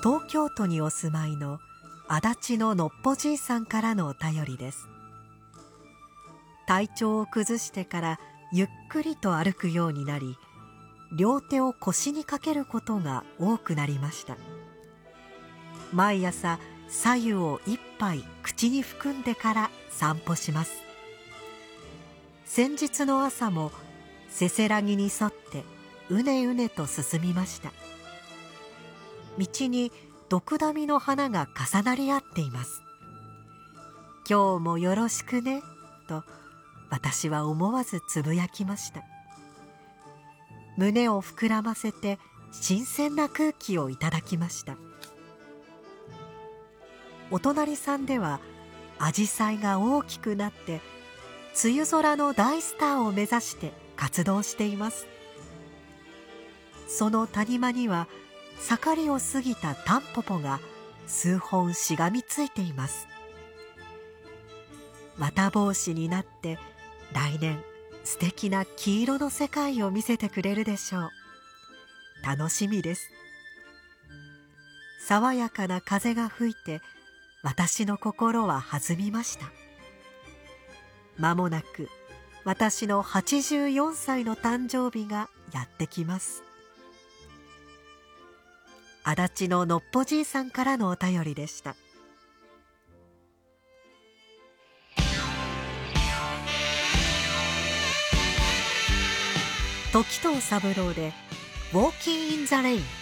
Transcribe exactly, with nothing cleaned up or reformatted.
東京都にお住まいの足立ののっぽじいさんからのお便りです。体調を崩してからゆっくりと歩くようになり、両手を腰にかけることが多くなりました。毎朝白湯を一杯口に含んでから散歩します。先日の朝もせせらぎに沿ってうねうねと進みました。道にドクダミの花が重なり合っています。今日もよろしくねと私は思わずつぶやきました。胸を膨らませて新鮮な空気をいただきました。お隣さんではアジサイが大きくなって梅雨空の大スターを目指して活動しています。その谷間には盛りを過ぎたタンポポが数本しがみついています。綿帽子になって来年素敵な黄色の世界を見せてくれるでしょう。楽しみです。爽やかな風が吹いて私の心は弾みました。まもなく私のはちじゅうよんさいの誕生日がやってきます。足立ののっぽじいさんからのお便りでした。時藤三郎で Walking in the Rain。